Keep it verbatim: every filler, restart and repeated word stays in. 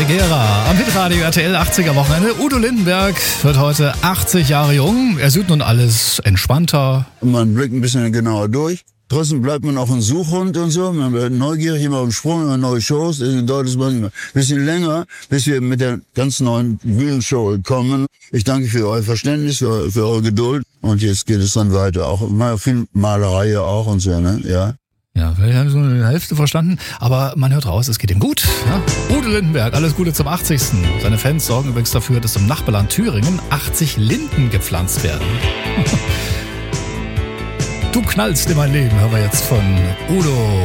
Gera am Hitradio R T L achtziger Wochenende. Udo Lindenberg wird heute achtzig Jahre jung. Er sieht nun alles entspannter. Man blickt ein bisschen genauer durch. Trotzdem bleibt man auch ein Suchhund und so. Man wird neugierig, immer auf dem Sprung, immer neue Shows. Es dauert es manchmal ein bisschen länger, bis wir mit der ganz neuen Bühnenshow kommen. Ich danke für euer Verständnis, für, für eure Geduld. Und jetzt geht es dann weiter. Auch mal viel Malerei auch und so, ne? Ja. Ja, vielleicht haben Sie nur die Hälfte verstanden, aber man hört raus, es geht ihm gut. Ja? Udo Lindenberg, alles Gute zum achtzigsten Seine Fans sorgen übrigens dafür, dass im Nachbarland Thüringen achtzig Linden gepflanzt werden. Du knallst in mein Leben, hören wir jetzt von Udo.